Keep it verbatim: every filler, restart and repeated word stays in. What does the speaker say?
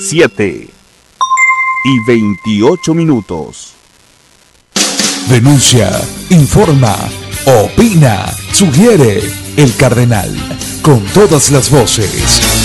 siete y veintiocho minutos. Denuncia, informa, opina, sugiere. El Cardenal, con todas las voces.